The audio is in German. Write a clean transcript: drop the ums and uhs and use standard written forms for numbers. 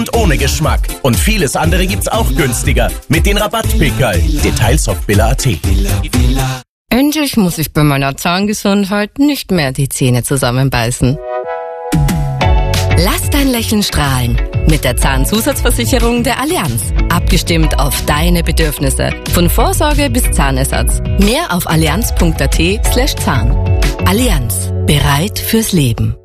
und ohne Geschmack. Und vieles andere gibt's auch günstiger mit den Rabattpickerl. Details auf billa.at. Endlich muss ich bei meiner Zahngesundheit nicht mehr die Zähne zusammenbeißen. Lass dein Lächeln strahlen mit der Zahnzusatzversicherung der Allianz. Abgestimmt auf deine Bedürfnisse. Von Vorsorge bis Zahnersatz. Mehr auf allianz.at/Zahn. Allianz. Bereit fürs Leben.